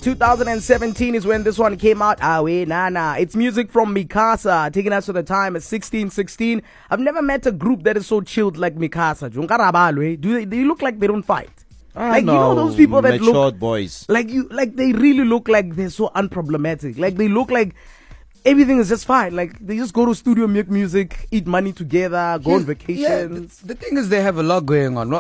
2017 is when this one came out. Nana. It's music from Mikasa, taking us to the time at 1616. I've never met a group that is so chilled like Mikasa. Do they look like they don't fight? Like, no, you know those people that look boys. like they really look like they're so unproblematic. Like they look like everything is just fine. Like they just go to studio, make music, eat money together, go on vacations. The thing is, they have a lot going on.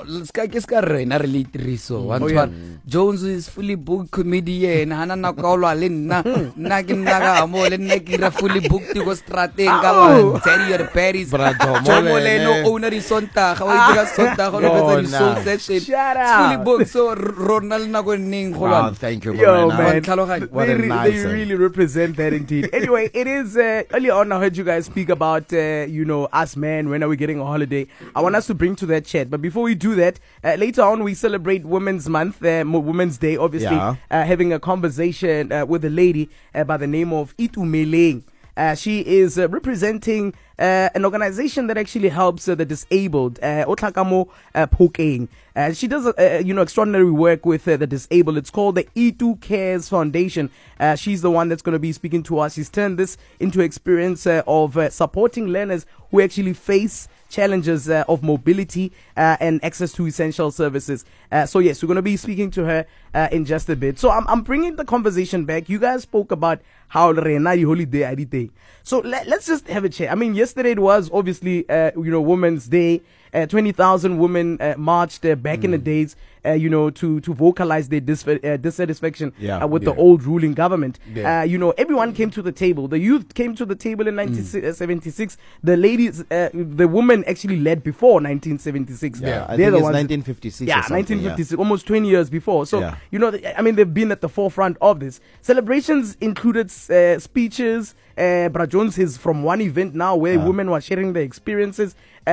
Jones is fully booked comedian. Hana na kaula lena nagin naga amole nekira fully booked to go stratenga. Terry Paris. Jomoleno owner is sonta. How is sonta? So session. Shut up. Fully booked. So Ronald nago ning. Thank you, Yo, man. man. They really represent that indeed. Anyway, it is earlier on. I heard you guys speak about us men. When are we getting a holiday? I want us to bring to that chat. But before we do that, later on we celebrate Women's Month, Women's Day. Obviously, having a conversation with a lady by the name of Itumeleng. She is representing an organization that actually helps the disabled. Otlakamo Phokeng. She does extraordinary work with the disabled. It's called the Itu Cares Foundation. She's the one that's going to be speaking to us. She's turned this into experience of supporting learners who actually face challenges of mobility and access to essential services. So yes, we're going to be speaking to her in just a bit. So I'm bringing the conversation back. You guys spoke about how Rena holiday adite. So let's just have a chat. I mean, yesterday it was obviously Women's Day. 20,000 women marched back in the days, to vocalize their dissatisfaction with the old ruling government. Everyone came to the table. The youth came to the table in 1976. The ladies, the women actually led before 1976. I think it's 1956. Yeah, 1956, almost 20 years before. So, they've been at the forefront of this. Celebrations included speeches. Bra Jones is from one event now where women were sharing their experiences,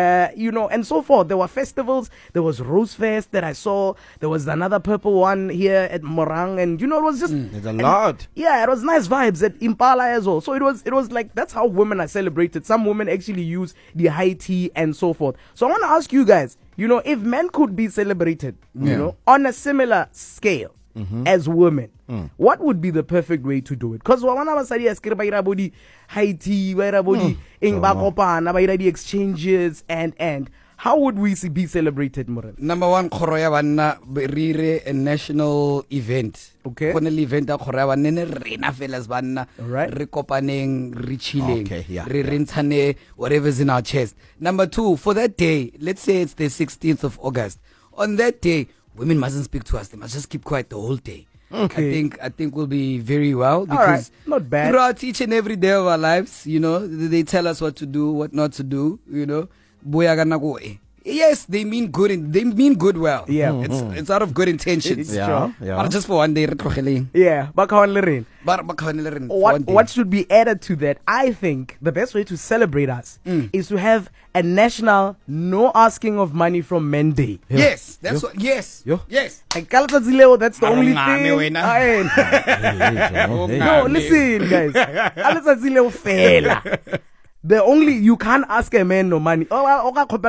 and so forth. There were festivals. There was Rose Fest that I saw. There was another purple one here at Morang, and it was just there's a lot. Yeah, it was nice vibes at Impala as well. So it was like that's how women are celebrated. Some women actually use the high tea and so forth. So I want to ask you guys, if men could be celebrated, on a similar scale. As women, what would be the perfect way to do it? Because one of us body high tea, body the exchanges and how would we be celebrated, Moran? Number one, Korea wanna rire a national event. Okay. Konel event a Korea wanne rena felas banna. Alright. Re kopaneng, re chilling, Okay, yeah. re rintane whatever's in our chest. Number two, for that day, let's say it's the 16th of August. On that day, women mustn't speak to us. They must just keep quiet the whole day. Okay. I think we'll be very well because all right. Not bad. Throughout each and every day of our lives, they tell us what to do, what not to do. Yes, they mean good. They mean good well. Yeah, it's out of good intentions. It's true. But just for one day, yeah. What should be added to that? I think the best way to celebrate us is to have a national no asking of money from men day. Yes, that's what. Yes, yes. That's the only thing. No, listen, guys. You can't ask a man no money.